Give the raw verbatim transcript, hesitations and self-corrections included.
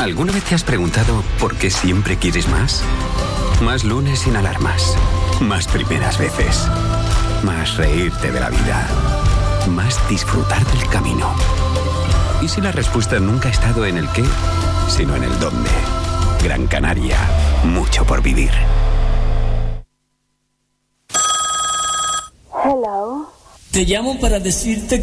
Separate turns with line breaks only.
¿Alguna vez te has preguntado por qué siempre quieres más? Más lunes sin alarmas. Más primeras veces. Más reírte de la vida. Más disfrutar del camino. ¿Y si la respuesta nunca ha estado en el qué, sino en el dónde? Gran Canaria. Mucho por vivir.
Hello.
Te llamo para decirte